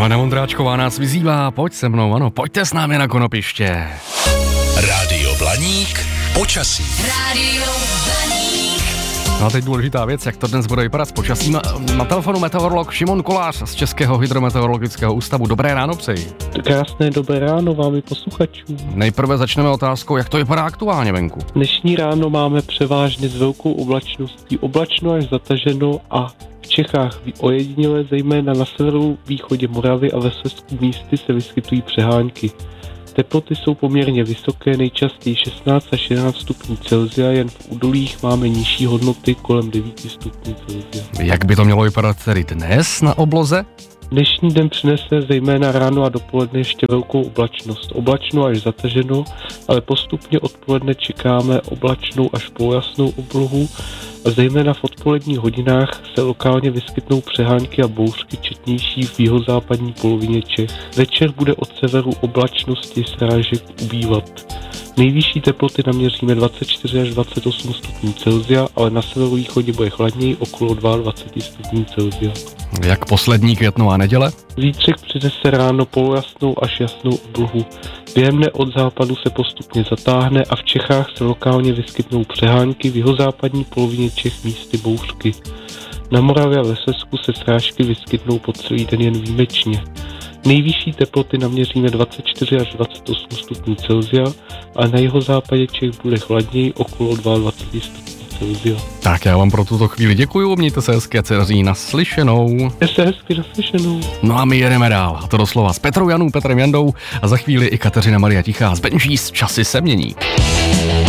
Helena Vondráčková nás vyzývá, pojď se mnou, ano, pojďte s námi na konopiště. Rádio Blaník, počasí. Rádio Blaník. No a teď důležitá věc, jak to dnes bude vypadat s počasím. Na telefonu meteorolog Šimon Kolář z Českého hydrometeorologického ústavu. Dobré ráno přeji. Krásné dobré ráno vám i posluchačům. Nejprve začneme otázkou, jak to vypadá aktuálně venku. Dnešní ráno máme převážně s velkou oblačností oblačno až zataženo a v Čechách ojediněle, zejména na severu, východě Moravy a ve Slezsku místy se vyskytují přehánky. Teploty jsou poměrně vysoké, nejčastěji 16 až 11 stupňů Celsia, jen v údolích máme nižší hodnoty kolem 9 stupňů Celsia. Jak by to mělo vypadat tedy dnes na obloze? Dnešní den přinese zejména ráno a dopoledne ještě velkou oblačnost. Oblačno až zataženo, ale postupně odpoledne čekáme oblačnou až polojasnou oblohu a zejména v odpoledních hodinách se lokálně vyskytnou přehánky a bouřky četnější v jihozápadní polovině Čech. Večer bude od severu oblačnosti srážek ubývat. Nejvyšší teploty naměříme 24 až 28 stupňů Celsia, ale na severovýchodě bude chladněji okolo 22 stupňů Celsia. Jak poslední květnová neděle? Zítřek přinese ráno polojasnou až jasnou oblohu. Během dne od západu se postupně zatáhne a v Čechách se lokálně vyskytnou přehánky, v jihozápadní polovině Čech místy bouřky. Na Moravě a ve Slezsku se srážky vyskytnou po celý den jen výjimečně. Nejvyšší teploty naměříme 24 až 28 stupňů Celsia a na jihozápadě Čech bude chladněji okolo 22 stupňů Celsia. Tak já vám pro tuto chvíli děkuju, mějte se hezky a se daří naslyšenou. Mějte se hezky naslyšenou. No a my jedeme dál, a to doslova s Petrou Janou, Petrem Jandou a za chvíli i Kateřina Maria Tichá z Benžís, časy se mění.